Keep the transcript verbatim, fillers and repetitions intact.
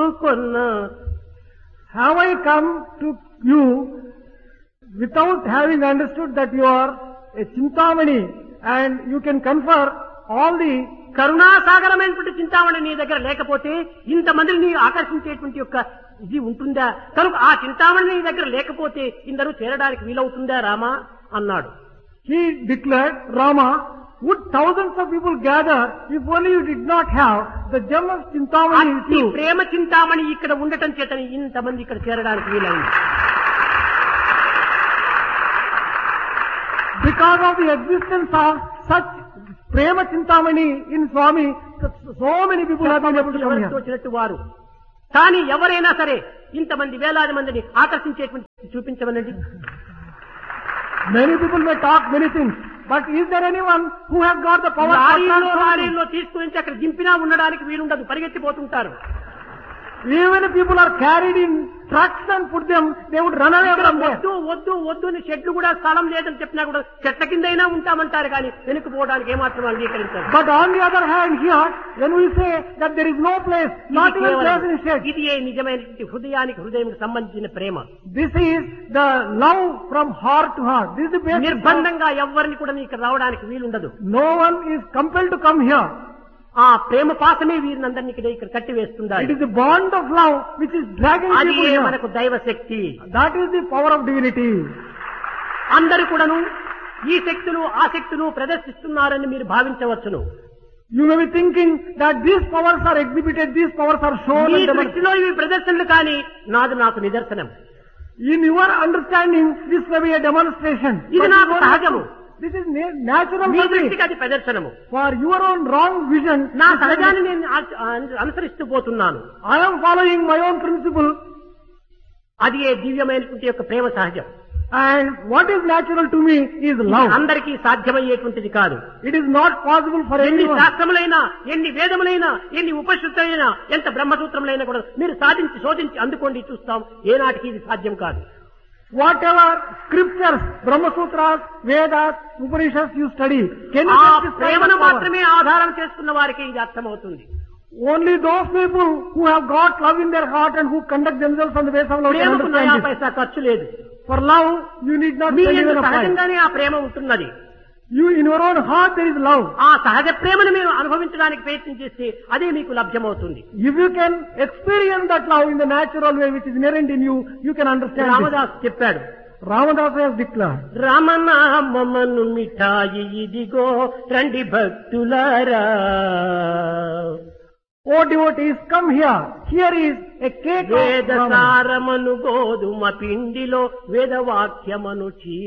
కొన్న. Have I come to you without having understood that you are a Chintamani and you can confer all the కరుణాసాగరమైనటువంటి Chintamani నీ దగ్గర లేకపోతే ఇంతమందిని ఆకర్షించేటువంటి యొక్క ఇది ఉంటుందా? కనుక ఆ చింతామణి నీ దగ్గర లేకపోతే ఇందరూ చేరడానికి వీలవుతుందా రామా అన్నాడు. He declared, Rama, would thousands of people gather if only you did not have the gem of Chintamani with అట్టి you? ప్రేమ చింతామణి ఇక్కడ ఉండటం చేతని ఇంతమంది ఇక్కడ చేరడానికి వీలైంది. Because of the existence of such Prema Chintamani in Swami, so many people have been able to come ఎవరికి here. వచ్చినట్టు వారు. కానీ ఎవరైనా సరే ఇంతమంది వేలాది మందిని ఆకర్షించేటువంటి చూపించమనండి. Many people may talk many things, but is there anyone who has got the power? లారీలో లారీలో తీసుకుని అక్కడ దింపినా ఉండడానికి వీలుండదు, పరిగెత్తిపోతుంటారు. Even if people are carried in trucks and put them, they would run away from there. వద్దు వద్దు వద్దు అని చెట్లు కూడా స్థలం లేదని చెప్పినా కూడా చెట్ల కిందైనా ఉంటామంటారు కానీ వెనుక పోవడానికి ఏమాత్రం అంగీకరించారు. But on the other hand here, when we say that there is no place, not even place in shed, ఇది ఏ నిజమైన హృదయానికి హృదయం సంబంధించిన ప్రేమ. this is the love from heart to heart. This is the basic. నిర్బంధంగా ఎవరిని కూడా ఇక్కడ రావడానికి వీలుండదు. No one is compelled to come here. ఆ ప్రేమ పాసమే వీరినందరినీ ఇక్కడ కట్టి వేస్తుందా. It is the bond of love which is dragging అది people here. మనకు దైవ శక్తి. That is the power of divinity. అందరూ కూడాను ఈ శక్తులు ఆ శక్తులు ప్రదర్శిస్తున్నారని మీరు భావించవచ్చును. You may be thinking that these powers are exhibited, these powers are shown. Me and demonstrated. దృష్టిలో ఇవి ప్రదర్శనలు కానీ నాది నాకు నిదర్శనం. In your understanding, this may be a demonstration. ఇది But నాకు you are- సహజము. This is na- natural me for me. దృష్టికి అది ప్రదర్శనము. For your own wrong vision, నా this may be- సహజాన్ని నేను ఆ- అనుసరిస్తూ పోతున్నాను. I am following my own principle, అది ఏ దివ్యమైనటువంటి యొక్క ప్రేమ సహజం. and what is natural to me is love. అందరికీ సాధ్యమయ్యేటువంటిది కాదు. It is not possible for ఎన్ని anyone. శాస్త్రములైనా ఎన్ని వేదములైనా ఎన్ని ఉపనిషత్తులైనా ఎంత బ్రహ్మసూత్రములైనా కూడా మీరు సాధించి శోధించి అందుకోండి చూస్తాం, ఏనాటికి ఇది సాధ్యం కాదు. Whatever scriptures, Brahma Sutras, Vedas, Upanishads you study, can you ఆ get this kind of ప్రేమను power? మాత్రమే ఆధారం చేసుకున్న వారికి ఇది అర్థమవుతుంది. Only those people who have got love in their heart and who conduct themselves on the ways of love can ప్రేమకు నయా understand it. పైసా ఖర్చు లేదు. For love, you need not me spend యందు even a price. సహజంగానే ఆ ప్రేమ ఉంటున్నది. You, in your own heart, there is love. ఆ సహజ ప్రేమను మీరు అనుభవించడానికి ప్రయత్నం చేస్తే అదే మీకు లభ్యమవుతుంది. If you can experience that love in the natural way which is inherent in you, you can understand it. Ramdas చెప్పాడు, Ramadasa has declared, రమణామమను మిఠాయి ఇదిగో రండి భక్తులారా. O devotees, come here. Here is a cake of వేద Brahman. సారమను గోధుమ పిండిలో వేదవాక్యమను చీ